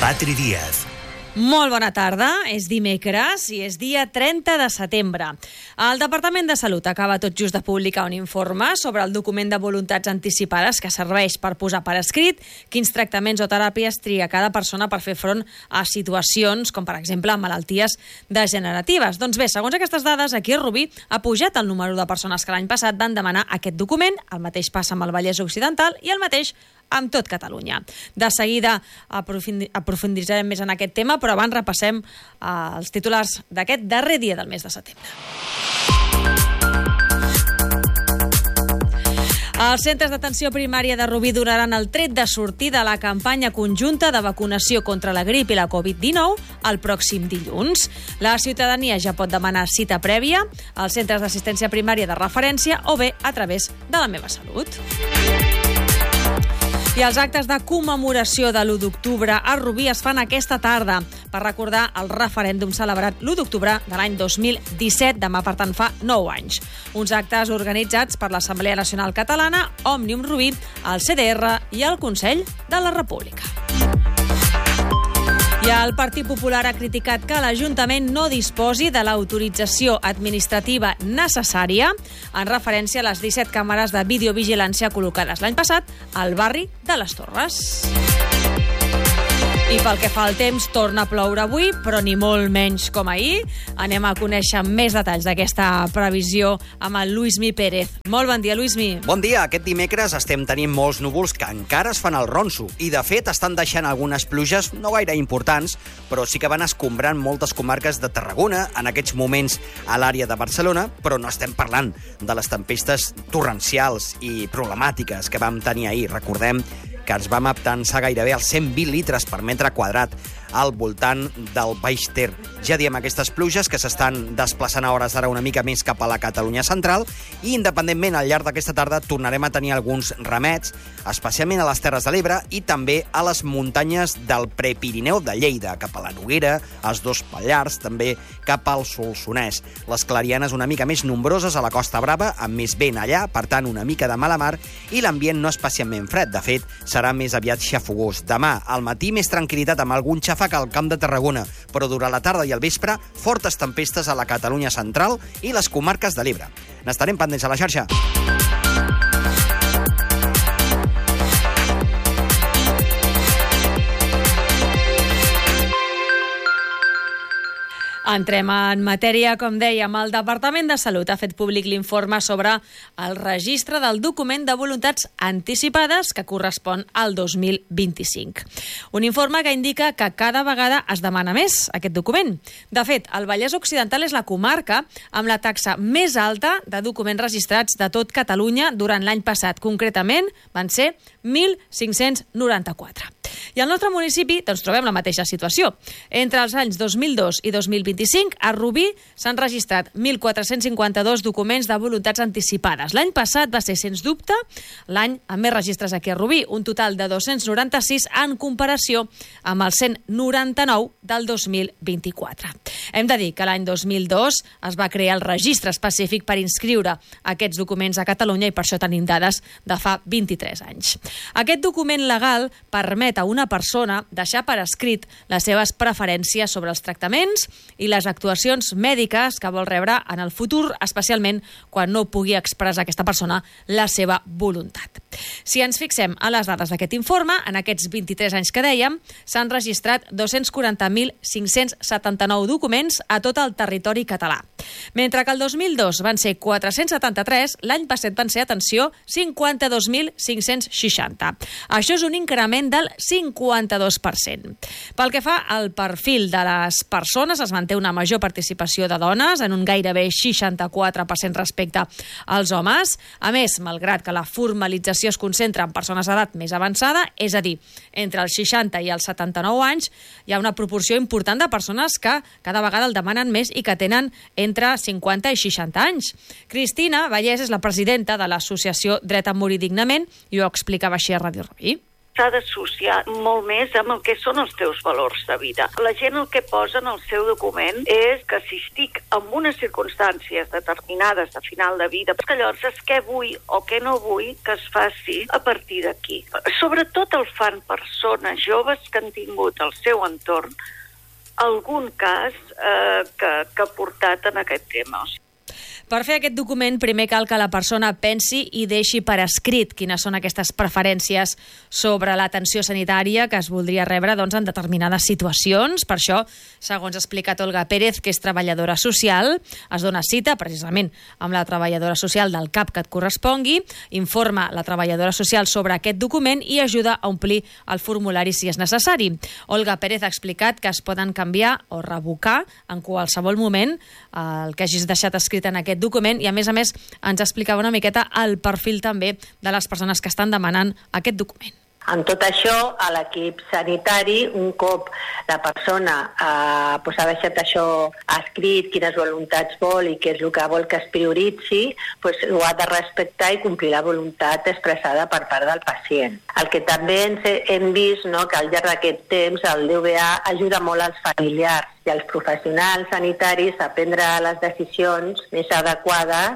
Patri Díaz. Molt bona tarda, és dimecres i és dia 30 de setembre. El Departament de Salut acaba tot just de publicar un informe sobre el document de voluntats anticipades que serveix per posar per escrit quins tractaments o teràpies tria cada persona per fer front a situacions com, per exemple, malalties degeneratives. Doncs bé, segons aquestes dades, aquí a Rubí ha pujat el número de persones que l'any passat van demanar aquest document, el mateix passa amb el Vallès Occidental i el mateix amb tot Catalunya. De seguida aprofunditzarem més en aquest tema, però abans repassem els titulars d'aquest darrer dia del mes de setembre. Els centres d'atenció primària de Rubí donaran el tret de sortida a la campanya conjunta de vacunació contra la grip i la Covid-19 el pròxim dilluns. La ciutadania ja pot demanar cita prèvia als centres d'assistència primària de referència o bé a través de la Meva Salut. I els actes de commemoració de l'1 d'octubre a Rubí es fan aquesta tarda per recordar el referèndum celebrat l'1 d'octubre de l'any 2017, demà per tant fa 9 anys. Uns actes organitzats per l'Assemblea Nacional Catalana, Òmnium Rubí, el CDR i el Consell de la República. I el Partit Popular ha criticat que l'Ajuntament no disposi de l'autorització administrativa necessària en referència a les 17 càmeres de videovigilància col·locades l'any passat al barri de les Torres. I pel que fa al temps, torna a ploure avui, però ni molt menys com ahir. Anem a conèixer més detalls d'aquesta previsió amb el Luismi Pérez. Molt bon dia, Luismi. Bon dia. Aquest dimecres estem tenint molts núvols que encara es fan el ronso i, de fet, estan deixant algunes pluges no gaire importants, però sí que van escombrant moltes comarques de Tarragona, en aquests moments a l'àrea de Barcelona, però no estem parlant de les tempestes torrencials i problemàtiques que vam tenir ahir. Recordem que ens vam atançar gairebé als 120 litres per metre quadrat al voltant del Baix Ter. Ja diem aquestes pluges que s'estan desplaçant a hores d'ara una mica més cap a la Catalunya central i, independentment, al llarg d'aquesta tarda tornarem a tenir alguns remets, especialment a les Terres de l'Ebre i també a les muntanyes del Prepirineu de Lleida, cap a la Noguera, als Dos Pallars, també cap al Solsonès. Les clarianes una mica més nombroses a la Costa Brava, amb més vent allà, per tant, una mica de mala mar, i l'ambient no especialment fred. De fet, serà més aviat xafogós. Demà, al matí, més tranquil·litat amb algun xafog al Camp de Tarragona, però durant la tarda i el vespre, fortes tempestes a la Catalunya central i les comarques de l'Ebre. N'estarem pendents a la xarxa. Entrem en matèria, com dèiem, el Departament de Salut ha fet públic l'informe sobre el registre del document de voluntats anticipades que correspon al 2025. Un informe que indica que cada vegada es demana més aquest document. De fet, el Vallès Occidental és la comarca amb la taxa més alta de documents registrats de tot Catalunya durant l'any passat. Concretament, van ser 1.594. I al nostre municipi doncs, trobem la mateixa situació. Entre els anys 2002 i 2025, a Rubí s'han registrat 1.452 documents de voluntats anticipades. L'any passat va ser, sens dubte, l'any amb més registres aquí a Rubí, un total de 296 en comparació amb els 199 del 2024. Hem de dir que l'any 2002 es va crear el registre específic per inscriure aquests documents a Catalunya i per això tenim dades de fa 23 anys. Aquest document legal permet a una persona deixar per escrit les seves preferències sobre els tractaments i les actuacions mèdiques que vol rebre en el futur, especialment quan no pugui expressar aquesta persona la seva voluntat. Si ens fixem a les dades d'aquest informe, en aquests 23 anys que dèiem, s'han registrat 240.579 documents a tot el territori català. Mentre que el 2002 van ser 473, l'any passat van ser, atenció, 52.560. Això és un increment del 52%. Pel que fa al perfil de les persones, es manté una major participació de dones, en un gairebé 64% respecte als homes. A més, malgrat que la formalització es concentra en persones d'edat més avançada, és a dir, entre els 60 i els 79 anys, hi ha una proporció important de persones que cada vegada el demanen més i que tenen entre 50 i 60 anys. Cristina Vallès és la presidenta de l'associació Dret a Morir Dignament i ho explicava així a Ràdio Rubí. s'ha d'associar molt més amb el que són els teus valors de vida. La gent el que posa en el seu document és que si estic en unes circumstàncies determinades de final de vida, que llavors és què vull o què no vull que es faci a partir d'aquí. Sobretot el fan persones joves que han tingut al seu entorn algun cas que ha portat en aquest tema. Per fer aquest document, primer cal que la persona pensi i deixi per escrit quines són aquestes preferències sobre l'atenció sanitària que es voldria rebre en determinades situacions. Per això, segons ha explicat Olga Pérez, que és treballadora social, es dona cita precisament amb la treballadora social del CAP que et correspongui, informa la treballadora social sobre aquest document i ajuda a omplir el formulari si és necessari. Olga Pérez ha explicat que es poden canviar o revocar en qualsevol moment el que hagis deixat escrit en aquest document i, a més, ens explicava una miqueta el perfil també de les persones que estan demanant aquest document. En tot això, a l'equip sanitari, un cop la persona ha deixat això escrit, quines voluntats vol i què és el que vol que es prioritzi, ho ha de respectar i complir la voluntat expressada per part del pacient. El que també hem vist, que al llarg d'aquest temps el DVA ajuda molt als familiars i als professionals sanitaris a prendre les decisions més adequades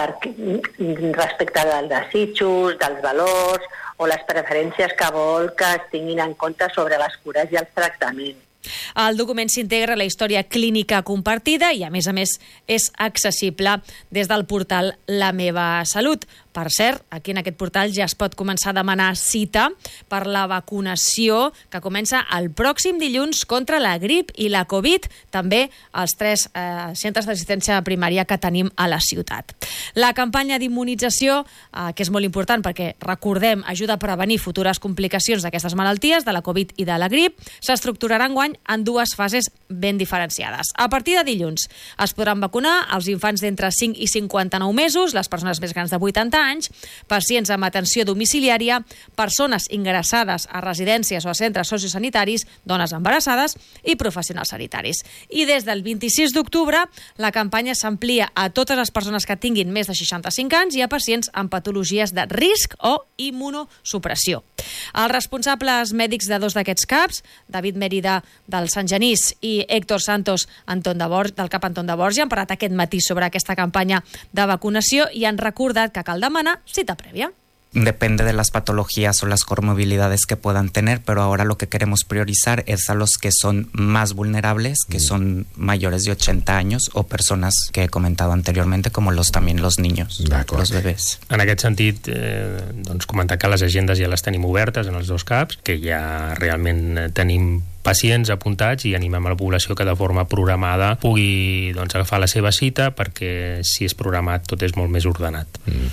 respecte dels desitjos, dels valors o les preferències que vol que es tinguin en compte sobre les cures i els tractaments. El document s'integra a la història clínica compartida i, a més, és accessible des del portal La Meva Salut. Per cert, aquí en aquest portal ja es pot començar a demanar cita per la vacunació que comença el pròxim dilluns contra la grip i la Covid, també als 3 centres d'assistència primària que tenim a la ciutat. La campanya d'immunització, que és molt important perquè, recordem, ajuda a prevenir futures complicacions d'aquestes malalties, de la Covid i de la grip, s'estructurarà enguany en 2 fases ben diferenciades. A partir de dilluns es podran vacunar els infants d'entre 5 i 59 mesos, les persones més grans de 80 anys, pacients amb atenció domiciliària, persones ingressades a residències o a centres sociosanitaris, dones embarassades i professionals sanitaris. I des del 26 d'octubre la campanya s'amplia a totes les persones que tinguin més de 65 anys i a pacients amb patologies de risc o immunosupressió. Els responsables mèdics de 2 d'aquests CAPs, David Mèrida del Sant Genís i Héctor Santos del CAP Anton de Borja, han parlat aquest matí sobre aquesta campanya de vacunació i han recordat que cal demanar cita prèvia. Depende de las patologías o las comorbilidades que puedan tener, pero ahora lo que queremos priorizar es a los que son más vulnerables, que son mayores de 80 años o personas que he comentado anteriormente, como también los niños, los bebés. En aquest sentit, comentar que les agendes ja les tenim obertes en els 2 CAPs, que ja realment tenim pacients apuntats i animem a la població que de forma programada pugui agafar la seva cita, perquè si és programat tot és molt més ordenat.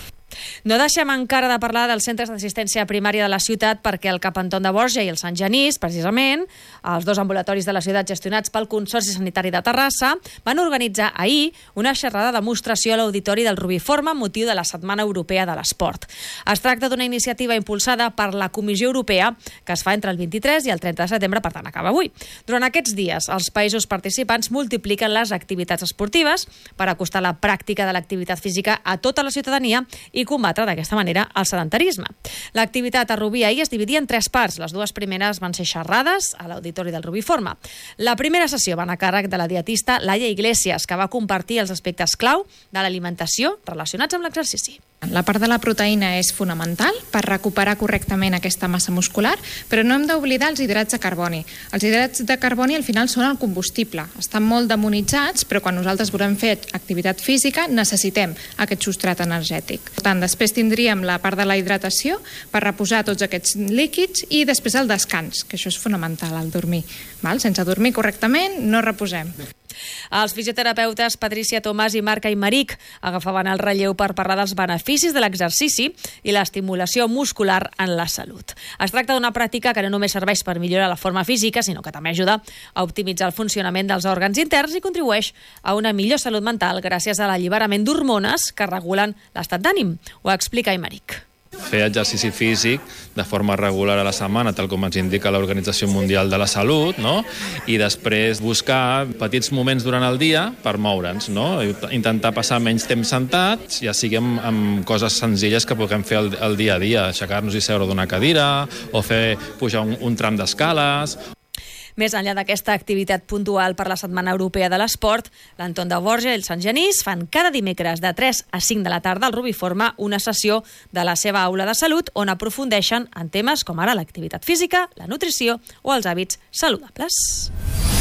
No deixem encara de parlar dels centres d'assistència primària de la ciutat perquè el CAP Anton de Borja i el Sant Genís, precisament, els 2 ambulatoris de la ciutat gestionats pel Consorci Sanitari de Terrassa, van organitzar ahir una xerrada de demostració a l'auditori del Rubiforma amb motiu de la Setmana Europea de l'Esport. Es tracta d'una iniciativa impulsada per la Comissió Europea que es fa entre el 23 i el 30 de setembre, per tant acaba avui. Durant aquests dies, els països participants multipliquen les activitats esportives per acostar la pràctica de l'activitat física a tota la ciutadania i combatre d'aquesta manera el sedentarisme. L'activitat a Rubí ahir es dividia en 3 parts. Les 2 primeres van ser xerrades a l'auditori del Rubiforma. La primera sessió va anar a càrrec de la dietista Laia Iglesias, que va compartir els aspectes clau de l'alimentació relacionats amb l'exercici. La part de la proteïna és fonamental per recuperar correctament aquesta massa muscular, però no hem d'oblidar els hidrats de carboni. Els hidrats de carboni al final són el combustible. Estan molt demonitzats, però quan nosaltres volem fer activitat física necessitem aquest substrat energètic. Per tant, després tindríem la part de la hidratació per reposar tots aquests líquids i després el descans, que això és fonamental, el dormir. Sense dormir correctament no reposem. Els fisioterapeutes Patricia Tomàs i Marc Aymeric agafaven el relleu per parlar dels beneficis de l'exercici i l'estimulació muscular en la salut. Es tracta d'una pràctica que no només serveix per millorar la forma física, sinó que també ajuda a optimitzar el funcionament dels òrgans interns i contribueix a una millor salut mental gràcies a l'alliberament d'hormones que regulen l'estat d'ànim. Ho explica Aymeric. Fer exercici físic de forma regular a la setmana, tal com ens indica l'Organització Mundial de la Salut, no? I després buscar petits moments durant el dia per moure'ns, no? Intentar passar menys temps sentats, ja siguem amb coses senzilles que puguem fer el dia a dia, aixecar-nos i seure d'una cadira, o pujar un tram d'escales. Més enllà d'aquesta activitat puntual per la Setmana Europea de l'Esport, l'Anton de Borja i el Sant Genís fan cada dimecres de 3 a 5 de la tarda al Rubiforma una sessió de la seva aula de salut on aprofundeixen en temes com ara l'activitat física, la nutrició o els hàbits saludables.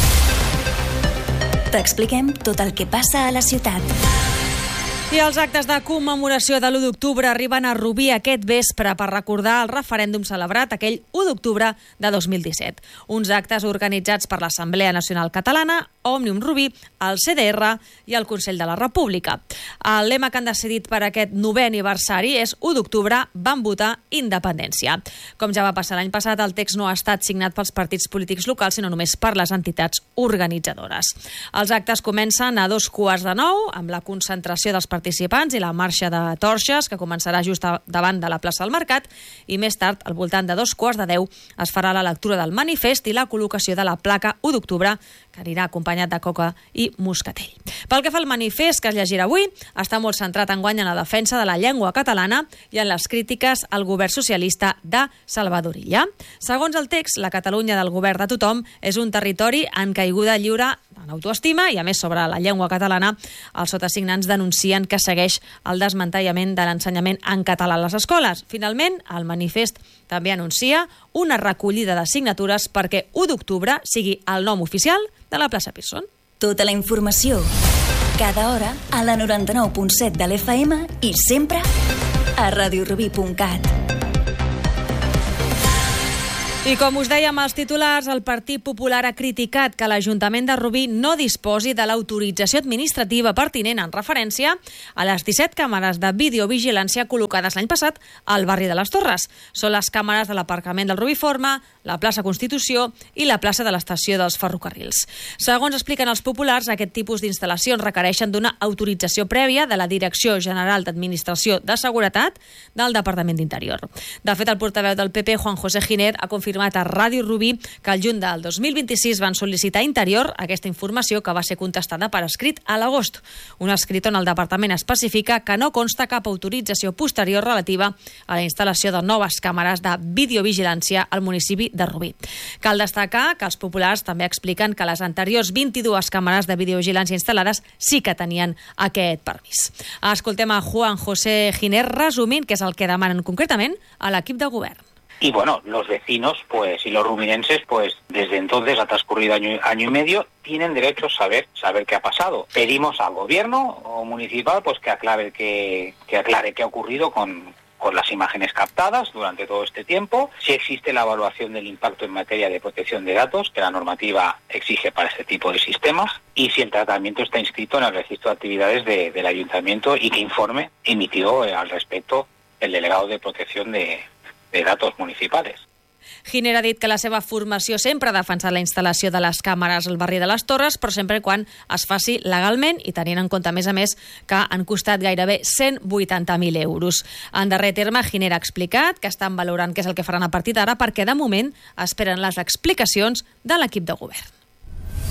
T'expliquem tot el que passa a la ciutat. I els actes de commemoració de l'1 d'octubre arriben a Rubí aquest vespre per recordar el referèndum celebrat aquell 1 d'octubre de 2017. Uns actes organitzats per l'Assemblea Nacional Catalana, Òmnium Rubí, el CDR i el Consell de la República. El lema que han decidit per aquest 9è aniversari és 1 d'octubre vam votar independència. Com ja va passar l'any passat, el text no ha estat signat pels partits polítics locals, sinó només per les entitats organitzadores. Els actes comencen a 8:45 amb la concentració dels participants i la marxa de torxes, que començarà just davant de la plaça del Mercat, i més tard, al voltant de 9:15, es farà la lectura del manifest i la col·locació de la placa 1 d'octubre, que anirà acompanyat de coca i moscatell. Pel que fa al manifest que es llegirà avui, està molt centrat enguany en la defensa de la llengua catalana i en les crítiques al govern socialista de Salvador Illa. Segons el text, la Catalunya del govern de tothom és un territori en caiguda lliure en autoestima i, a més, sobre la llengua catalana, els sotasignants denuncien que segueix el desmantellament de l'ensenyament en català a les escoles. Finalment, el manifest també anuncia una recollida de signatures perquè 1 d'octubre sigui el nom oficial de la plaça Pearson. Tota la informació, cada hora, a la 99.7 de l'FM i sempre a radiorubí.cat. I com us dèiem als titulars, el Partit Popular ha criticat que l'Ajuntament de Rubí no disposi de l'autorització administrativa pertinent en referència a les 17 càmeres de videovigilància col·locades l'any passat al barri de les Torres. Són les càmeres de l'aparcament del Rubiforma, la plaça Constitució i la plaça de l'estació dels ferrocarrils. Segons expliquen els populars, aquest tipus d'instal·lacions requereixen d'una autorització prèvia de la Direcció General d'Administració de Seguretat del Departament d'Interior. De fet, el portaveu del PP, Juan José Giner, ha confirmat a Ràdio Rubí que el juny del 2026 van sol·licitar a Interior aquesta informació, que va ser contestada per escrit a l'agost. Un escrit on el departament especifica que no consta cap autorització posterior relativa a la instal·lació de noves càmeres de videovigilància al municipi de Rubí. Cal destacar que els populars també expliquen que les anteriors 22 càmeres de videovigilància instal·lades sí que tenien aquest permís. Escoltem a Juan José Giner resumint què és el que demanen concretament a l'equip de govern. Y bueno, los vecinos pues y los ruminenses pues desde entonces, ha transcurrido año y medio, tienen derecho a saber qué ha pasado. Pedimos al gobierno municipal pues que aclare qué ha ocurrido con las imágenes captadas durante todo este tiempo, si existe la evaluación del impacto en materia de protección de datos que la normativa exige para este tipo de sistemas, y si el tratamiento está inscrito en el registro de actividades del ayuntamiento y qué informe emitió al respecto el delegado de protección de datos municipals. Giner ha dit que la seva formació sempre ha defensat la instal·lació de les càmeres al barri de les Torres, però sempre quan es faci legalment i tenint en compte, a més, que han costat gairebé 180.000 euros. En darrer terme, Giner ha explicat que estan valorant què és el que faran a partir d'ara perquè, de moment, esperen les explicacions de l'equip de govern.